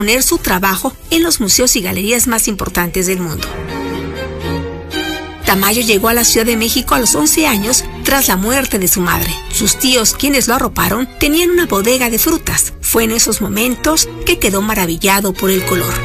poner su trabajo en los museos y galerías más importantes del mundo. Tamayo llegó a la Ciudad de México a los 11 años tras la muerte de su madre. Sus tíos, quienes lo arroparon, tenían una bodega de frutas. Fue en esos momentos que quedó maravillado por el color.